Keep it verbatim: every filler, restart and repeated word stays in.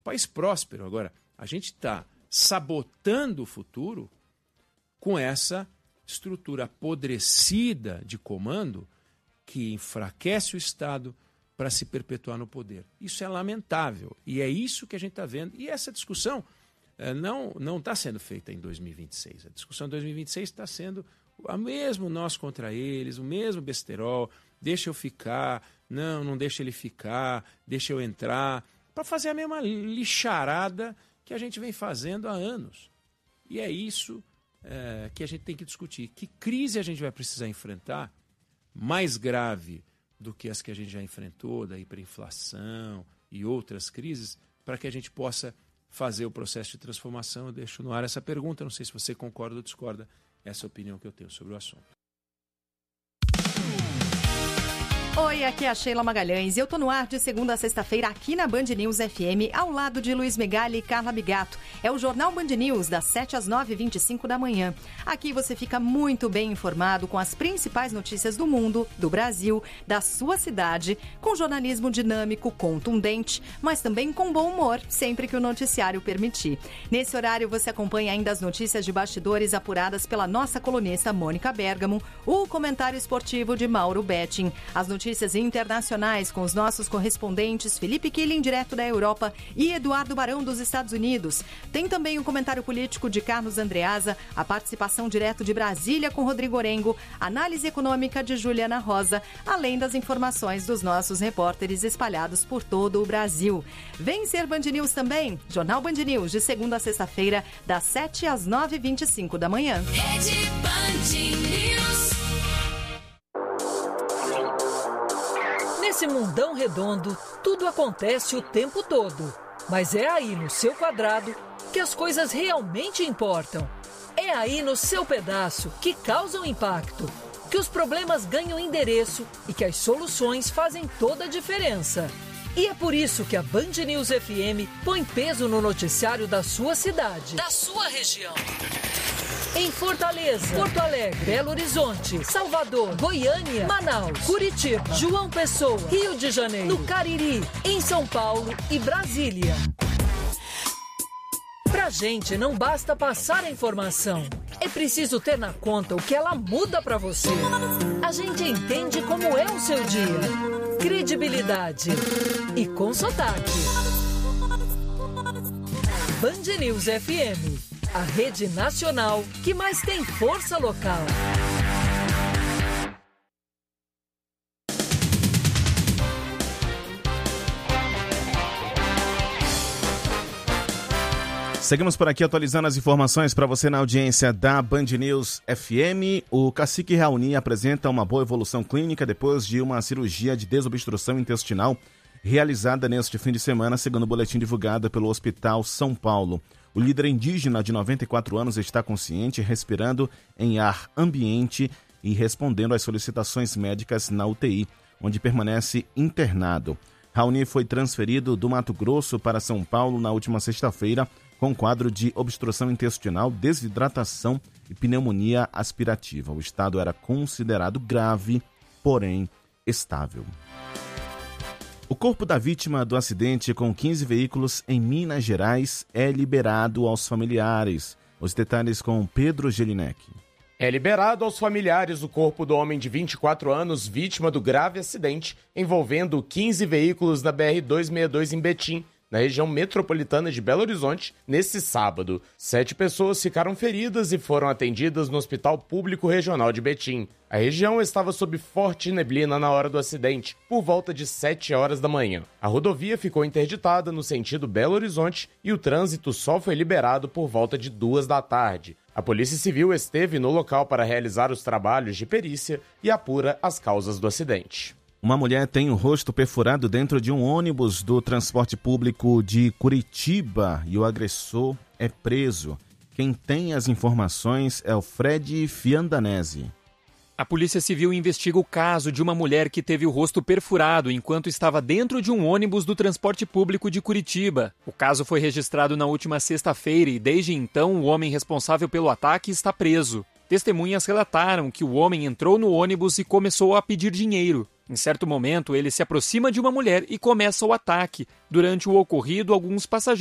país próspero. Agora, a gente está sabotando o futuro com essa estrutura apodrecida de comando que enfraquece o Estado para se perpetuar no poder. Isso é lamentável e é isso que a gente está vendo. E essa discussão eh, não não está sendo feita em dois mil e vinte e seis. A discussão de dois mil e vinte e seis está sendo o mesmo nós contra eles, o mesmo besterol, deixa eu ficar, não, não deixa ele ficar, deixa eu entrar, para fazer a mesma lixarada que a gente vem fazendo há anos. E é isso é, que a gente tem que discutir. Que crise a gente vai precisar enfrentar, mais grave do que as que a gente já enfrentou, da hiperinflação e outras crises, para que a gente possa fazer o processo de transformação. Eu deixo no ar essa pergunta, não sei se você concorda ou discorda, essa é a opinião que eu tenho sobre o assunto. Oi, aqui é a Sheila Magalhães e eu tô no ar de segunda a sexta-feira aqui na Band News F M, ao lado de Luiz Megali e Carla Bigato. É o Jornal Band News, das sete às nove e vinte e cinco da manhã. Aqui você fica muito bem informado com as principais notícias do mundo, do Brasil, da sua cidade, com jornalismo dinâmico, contundente, mas também com bom humor, sempre que o noticiário permitir. Nesse horário você acompanha ainda as notícias de bastidores apuradas pela nossa colunista Mônica Bergamo, o comentário esportivo de Mauro Betting, as notícias Notícias internacionais com os nossos correspondentes Felipe Killing, direto da Europa, e Eduardo Barão, dos Estados Unidos. Tem também o comentário político de Carlos Andreasa, a participação direto de Brasília com Rodrigo Orengo, análise econômica de Juliana Rosa, além das informações dos nossos repórteres espalhados por todo o Brasil. Vem ser Band News também, Jornal Band News, de segunda a sexta-feira, das sete às nove e vinte e cinco da manhã. Rede Band News. Nesse mundão redondo, tudo acontece o tempo todo. Mas é aí no seu quadrado que as coisas realmente importam. É aí no seu pedaço que causam impacto, que os problemas ganham endereço e que as soluções fazem toda a diferença. E é por isso que a Band News F M põe peso no noticiário da sua cidade, da sua região. Em Fortaleza, Porto Alegre, Belo Horizonte, Salvador, Goiânia, Manaus, Curitiba, João Pessoa, Rio de Janeiro, no Cariri, em São Paulo e Brasília. Pra gente não basta passar a informação, é preciso ter na conta o que ela muda pra você. A gente entende como é o seu dia. Credibilidade e com sotaque. Band News F M, a rede nacional que mais tem força local. Seguimos por aqui atualizando as informações para você na audiência da Band News F M. O cacique Raoni apresenta uma boa evolução clínica depois de uma cirurgia de desobstrução intestinal realizada neste fim de semana, segundo o boletim divulgado pelo Hospital São Paulo. O líder indígena de noventa e quatro anos está consciente, respirando em ar ambiente e respondendo às solicitações médicas na U T I, onde permanece internado. Raoni foi transferido do Mato Grosso para São Paulo na última sexta-feira com quadro de obstrução intestinal, desidratação e pneumonia aspirativa. O estado era considerado grave, porém estável. O corpo da vítima do acidente com quinze veículos em Minas Gerais é liberado aos familiares. Os detalhes com Pedro Gelinek. É liberado aos familiares o corpo do homem de vinte e quatro anos, vítima do grave acidente envolvendo quinze veículos na B R duzentos e sessenta e dois em Betim, na região metropolitana de Belo Horizonte, nesse sábado. Sete pessoas ficaram feridas e foram atendidas no Hospital Público Regional de Betim. A região estava sob forte neblina na hora do acidente, por volta de sete horas da manhã. A rodovia ficou interditada no sentido Belo Horizonte e o trânsito só foi liberado por volta de duas da tarde. A Polícia Civil esteve no local para realizar os trabalhos de perícia e apura as causas do acidente. Uma mulher tem o rosto perfurado dentro de um ônibus do transporte público de Curitiba e o agressor é preso. Quem tem as informações é o Fred Fiandanese. A Polícia Civil investiga o caso de uma mulher que teve o rosto perfurado enquanto estava dentro de um ônibus do transporte público de Curitiba. O caso foi registrado na última sexta-feira e desde então o homem responsável pelo ataque está preso. Testemunhas relataram que o homem entrou no ônibus e começou a pedir dinheiro. Em certo momento, ele se aproxima de uma mulher e começa o ataque. Durante o ocorrido, alguns passageiros